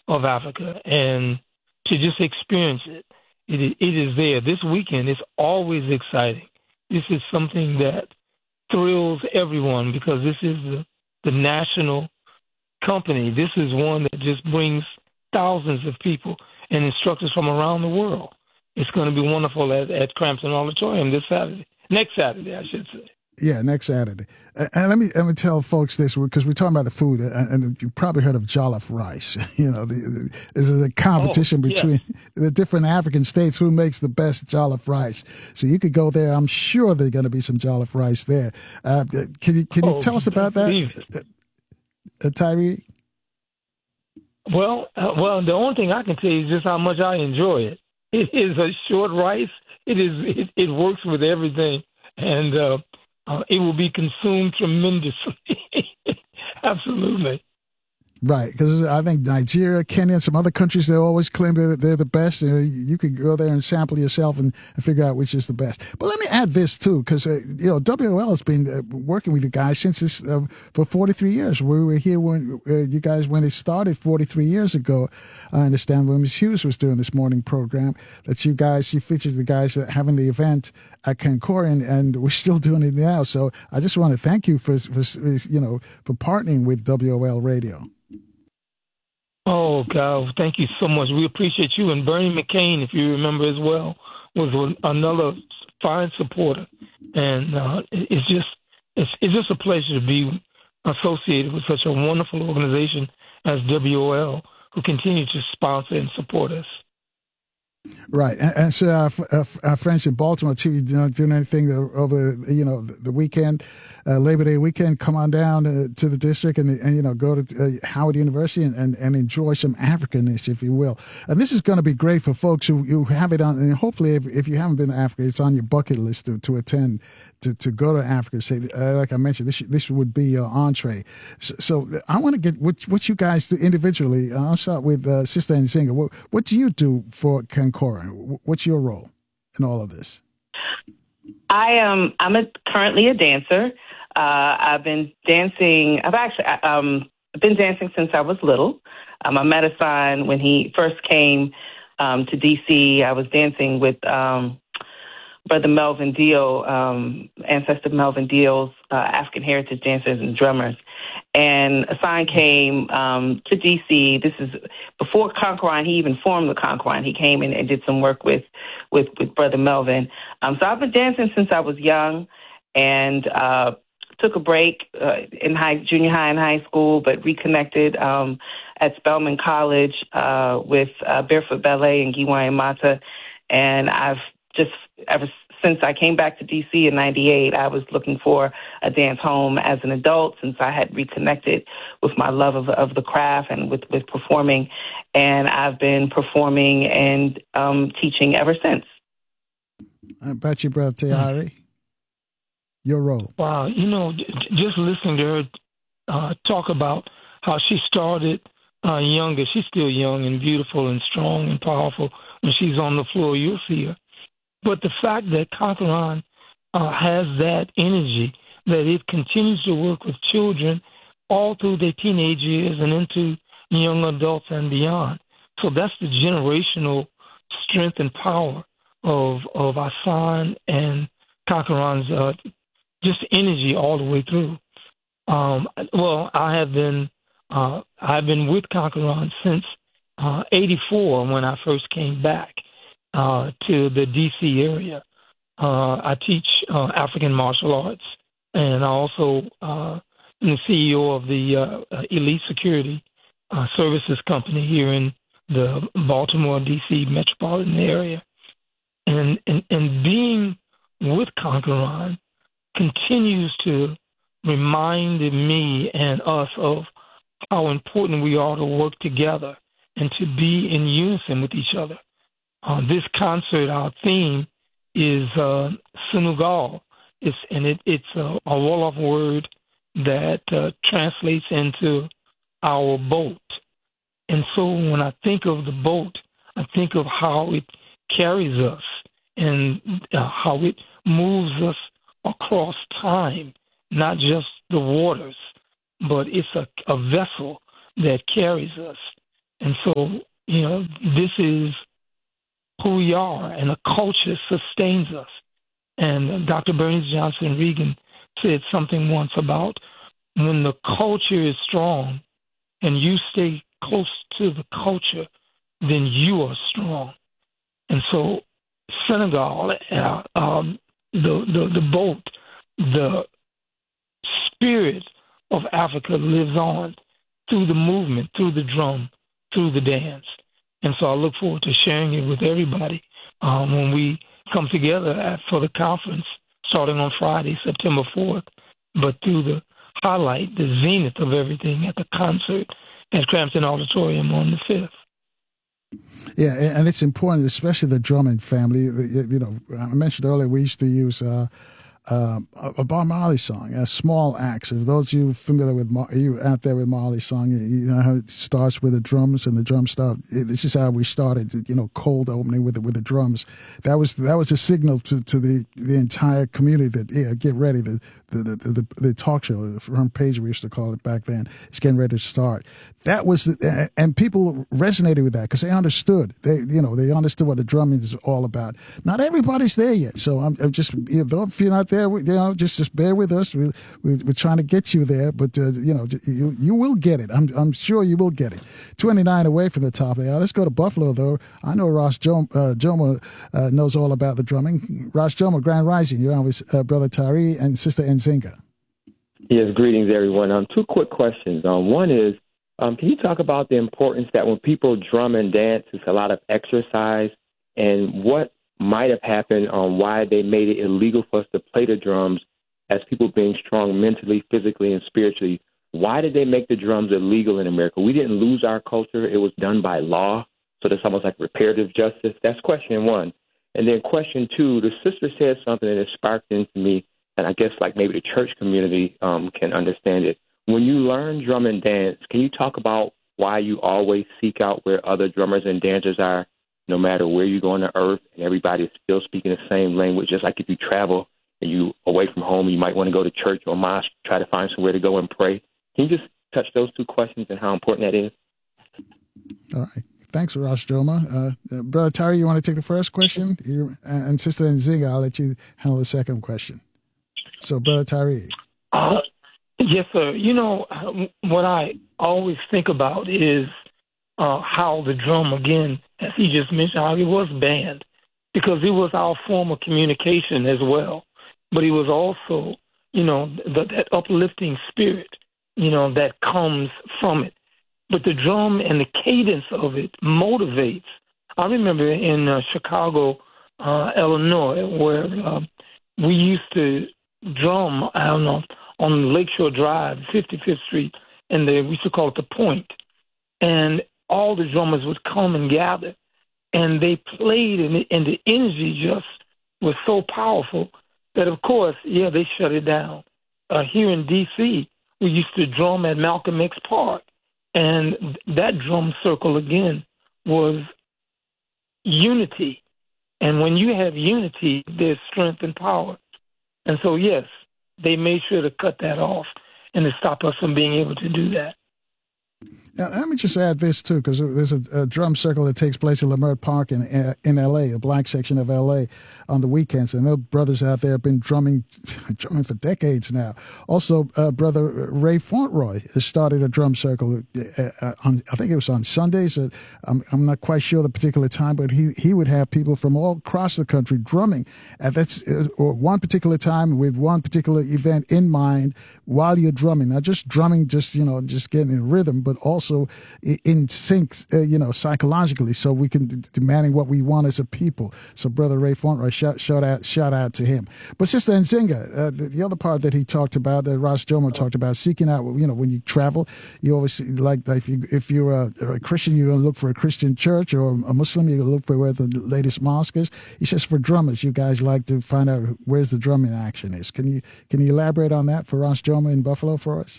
of Africa and to just experience it. It is there. This weekend is always exciting. This is something that thrills everyone because this is the national company. This is one that just brings thousands of people and instructors from around the world. It's going to be wonderful at Crampton Auditorium this Saturday. Next Saturday, I should say. Yeah, next Saturday. And let me tell folks this, because we're talking about the food, and you've probably heard of jollof rice. You know, this is a competition between the different African states who makes the best jollof rice. So you could go there. I'm sure there's going to be some jollof rice there. Can you tell us about that, Tyree? Well, the only thing I can tell you is just how much I enjoy it. It is a short rice. It works with everything, and it will be consumed tremendously. Absolutely. Right, because I think Nigeria, Kenya, and some other countries, they always claim that they're the best. You could go there and sample yourself and figure out which is the best. But let me add this, too, because, WOL has been working with you guys since this, for 43 years. We were here when you guys, when it started 43 years ago. I understand when Ms. Hughes was doing this morning program, that you featured the guys having the event at Kankore, and we're still doing it now. So I just want to thank you for partnering with WOL Radio. Oh, God, thank you so much. We appreciate you. And Bernie McCain, if you remember as well, was another fine supporter. And it's just a pleasure to be associated with such a wonderful organization as WOL, who continue to sponsor and support us. Right, and so our friends in Baltimore too, doing anything over the weekend, Labor Day weekend, come on down to the district and go to Howard University and enjoy some Africanness, if you will. And this is going to be great for folks who have it on. And hopefully, if you haven't been to Africa, it's on your bucket list to attend. To go to Africa, say like I mentioned, this would be your entree. So I want to get what you guys do individually. I'll start with Sister Nzinga. What do you do for Kankore? What's your role in all of this? I'm currently a dancer. I've been dancing. I've been dancing since I was little. I met Hassan when he first came to D.C. I was dancing with Brother Melvin Deal, ancestor Melvin Deal's African Heritage Dancers and Drummers. And Hassan came to D.C. This is before Conquerine. He even formed the Conquerine. He came in and did some work with Brother Melvin. So I've been dancing since I was young, and took a break in junior high and high school, but reconnected at Spelman College with Barefoot Ballet and Giwaye Mata. And I've just, ever since I came back to D.C. in 98, I was looking for a dance home as an adult, since I had reconnected with my love of the craft and with performing. And I've been performing and teaching ever since. How about you, Brother Tayari? Your role. Wow, just listening to her talk about how she started younger. She's still young and beautiful and strong and powerful. When she's on the floor, you'll see her. But the fact that Conquerine has that energy, that it continues to work with children all through their teenage years and into young adults and beyond. So that's the generational strength and power of Hassan and Conquerine's just energy all the way through. Well, I've been with Conquerine since '84 when I first came back to the D.C. area. I teach African martial arts, and I also am the CEO of the Elite Security Services Company here in the Baltimore, D.C. metropolitan area. And being with Conquerine continues to remind me and us of how important we are to work together and to be in unison with each other. This concert, our theme is Senegal. It's a Wolof word that translates into our boat. And so when I think of the boat, I think of how it carries us and how it moves us across time, not just the waters, but it's a vessel that carries us. And so, this is who we are, and the culture sustains us. And Dr. Bernice Johnson Reagan said something once about when the culture is strong and you stay close to the culture, then you are strong. And so Senegal, the boat, the spirit of Africa lives on through the movement, through the drum, through the dance. And so I look forward to sharing it with everybody when we come together for the conference starting on Friday, September 4th, but through the highlight, the zenith of everything at the concert at Crampton Auditorium on the 5th. Yeah, and it's important, especially the drumming family. I mentioned earlier we used to use a Bob Marley song, a Small Axe. If those of you familiar with you out there with Marley's song, you know how it starts with the drums and the drum stuff. This is how we started. Cold opening with the drums. That was a signal to the entire community that get ready. The talk show, the front page we used to call it back then, it's getting ready to start. That was, and people resonated with that because they understood. They understood what the drumming is all about. Not everybody's there yet, so I'm just, if you're not there, just bear with us. We're trying to get you there, but you will get it. I'm sure you will get it. 29 away from the top of the hour. Let's go to Buffalo though. I know Ross Joma knows all about the drumming. Ross Joma, Grand Rising. You're on with Brother Tari and Sister Nzinga. Yes, greetings, everyone. Two quick questions. One is, can you talk about the importance that when people drum and dance, it's a lot of exercise, and what might have happened on why they made it illegal for us to play the drums as people being strong mentally, physically, and spiritually? Why did they make the drums illegal in America? We didn't lose our culture. It was done by law, so that's almost like reparative justice. That's question one. And then question two, the sister said something that sparked into me, and I guess like maybe the church community can understand it. When you learn drum and dance, can you talk about why you always seek out where other drummers and dancers are, no matter where you go on the earth, and everybody is still speaking the same language? Just like if you travel and you away from home, you might want to go to church or mosque, try to find somewhere to go and pray. Can you just touch those two questions and how important that is? All right. Thanks, Ross Joma. Brother Tari, you want to take the first question? And Sister Nzinga, I'll let you handle the second question. So, Brother Tari. Yes, sir. What I always think about is how the drum, again, as he just mentioned, how it was banned, because it was our form of communication as well. But it was also, that uplifting spirit, that comes from it. But the drum and the cadence of it motivates. I remember in Chicago, Illinois, where we used to drum, on Lakeshore Drive, 55th Street, and we used to call it the Point. And all the drummers would come and gather, and they played, and the energy just was so powerful that, of course, they shut it down. Here in D.C., we used to drum at Malcolm X Park, and that drum circle, again, was unity. And when you have unity, there's strength and power. And so, yes, they made sure to cut that off and to stop us from being able to do that. Now, let me just add this, too, because there's a drum circle that takes place in Leimert Park in L.A., a black section of L.A., on the weekends. And their brothers out there have been drumming for decades now. Also, Brother Ray Fauntleroy has started a drum circle. I think it was on Sundays. I'm not quite sure the particular time, but he would have people from all across the country drumming at one particular time with one particular event in mind while you're drumming. Not just drumming, just getting in rhythm, but also in sync, psychologically, so we can demanding what we want as a people. So, Brother Ray Fauntleroy, shout out to him. But Sister Nzinga, the other part that he talked about, that Ross Joma talked about, seeking out, when you travel, you always like if you're a Christian, you're gonna look for a Christian church, or a Muslim, you're gonna look for where the latest mosque is. He says for drummers, you guys like to find out where's the drumming action is. Can you elaborate on that for Ross Joma in Buffalo for us?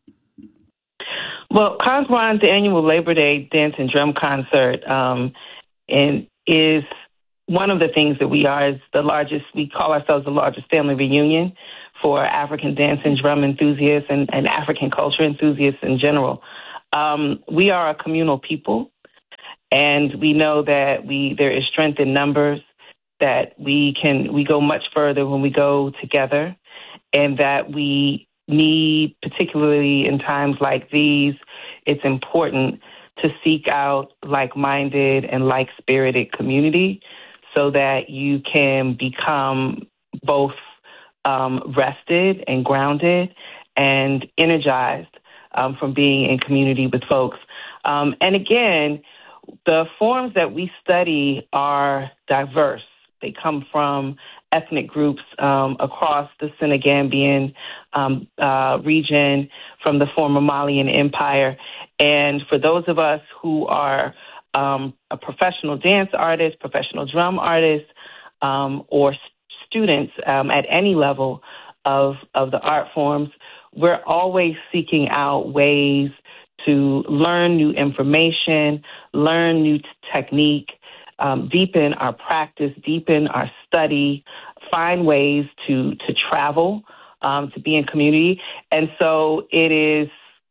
Well, Conquan's annual Labor Day Dance and Drum Concert and is one of the things that we call ourselves the largest family reunion for African dance and drum enthusiasts and African culture enthusiasts in general. We are a communal people, and we know that there is strength in numbers, that we go much further when we go together, and that we need, particularly in times like these, it's important to seek out like-minded and like-spirited community so that you can become both rested and grounded and energized from being in community with folks. And again, the forms that we study are diverse. They come from ethnic groups across the Senegambian region, from the former Malian Empire. And for those of us who are a professional dance artist, professional drum artist, or students at any level of the art forms, we're always seeking out ways to learn new information, learn new technique, deepen our practice, deepen our study, find ways to travel, to be in community. And so it is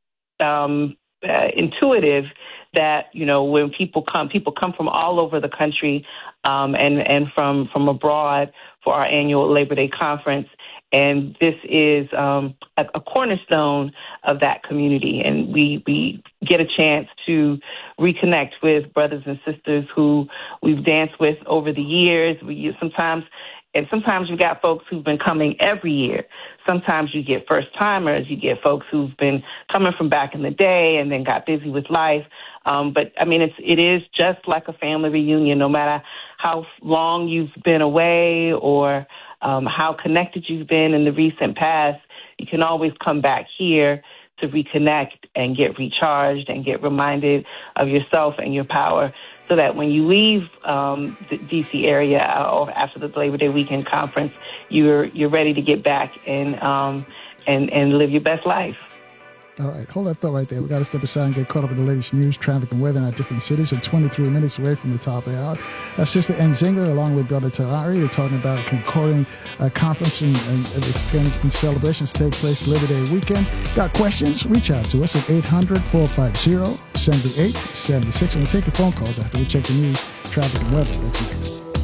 intuitive that, when people come from all over the country and from abroad for our annual Labor Day conference. And this is a cornerstone of that community. And we get a chance to reconnect with brothers and sisters who we've danced with over the years. Sometimes you got folks who've been coming every year. Sometimes you get first-timers. You get folks who've been coming from back in the day and then got busy with life. But, it is just like a family reunion, no matter how long you've been away or how connected you've been in the recent past. You can always come back here to reconnect and get recharged and get reminded of yourself and your power, so that when you leave the D.C. area after the Labor Day weekend conference, you're ready to get back and live your best life. All right, hold that thought right there. We got to step aside and get caught up with the latest news, traffic, and weather in our different cities. We're 23 minutes away from the top of the hour. Sister Nzinga, along with Brother Terari, they're talking about a concording conference and extended celebrations take place Labor Day weekend. Got questions? Reach out to us at 800-450-7876. And we'll take your phone calls after we check the news, traffic, and weather. That's